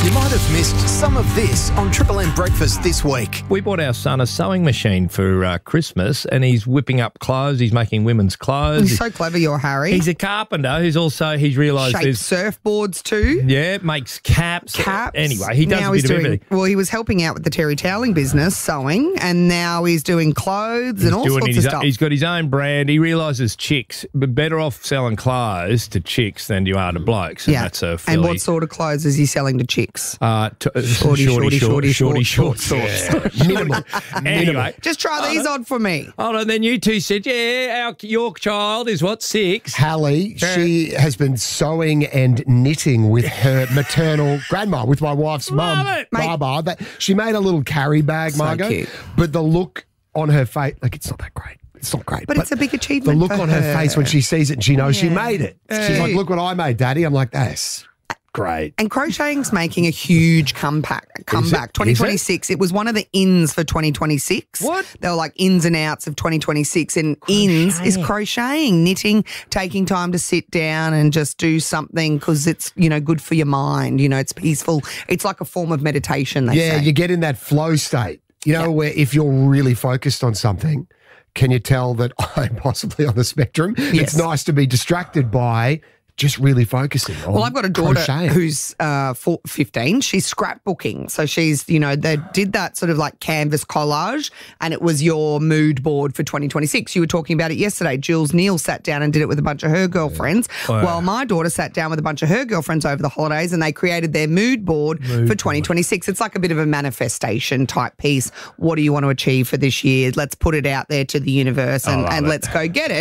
You might have missed some of this on Triple M Breakfast this week. We bought our son a sewing machine for Christmas, and he's whipping up clothes. He's making women's clothes. He's so clever, you're Harry. He's a carpenter who's realised Shapes there's... surfboards too. Yeah, makes caps. Anyway, he does now a bit of doing, everything. Well, he was helping out with the terry toweling business, sewing, and now he's doing clothes and all sorts of stuff. He's got his own brand. He realises chicks, but better off selling clothes to chicks than you are to blokes. And that's a fairly... And what sort of clothes is he selling to chicks? Shorty shorts. Minimal. Anyway. Just try these on for me. Hold on, then you two said, your child is what, 6? Hallie, she has been sewing and knitting with her maternal grandma, with my wife's mum, Baba. She made a little carry bag, Margot. So cute. But the look on her face, it's not that great. It's not great. But it's a big achievement. The look for on her face when she sees it and she knows she made it. She's like, look what I made, Daddy. I'm like, that's great. And crocheting's making a huge comeback. 2026. It was one of the ins for 2026. What? They were like ins and outs of 2026. And ins is crocheting, knitting, taking time to sit down and just do something because it's, good for your mind. It's peaceful. It's like a form of meditation, they say. You get in that flow state, where if you're really focused on something, can you tell that I'm possibly on the spectrum? Yes. It's nice to be distracted by just really focusing on Well, I've got a daughter crocheting. who's 15. She's scrapbooking. So she's, they did that sort of like canvas collage and it was your mood board for 2026. You were talking about it yesterday. Jules Neal sat down and did it with a bunch of her girlfriends. Wow. Well, my daughter sat down with a bunch of her girlfriends over the holidays and they created their mood board for 2026. It's like a bit of a manifestation type piece. What do you want to achieve for this year? Let's put it out there to the universe and let's go get it.